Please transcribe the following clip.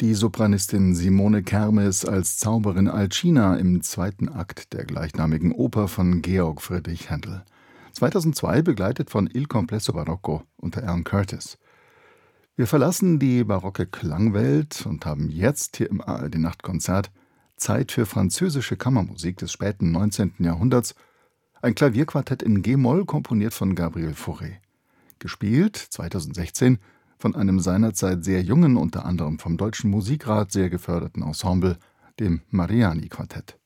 Die Sopranistin Simone Kermes als Zauberin Alcina im zweiten Akt der gleichnamigen Oper von Georg Friedrich Händel. 2002 begleitet von Il Complesso Barocco unter Alan Curtis. Wir verlassen die barocke Klangwelt und haben jetzt hier im ARD-Nachtkonzert Zeit für französische Kammermusik des späten 19. Jahrhunderts, ein Klavierquartett in G-Moll, komponiert von Gabriel Fauré. Gespielt 2016 von einem seinerzeit sehr jungen, unter anderem vom Deutschen Musikrat sehr geförderten Ensemble, dem Mariani-Quartett.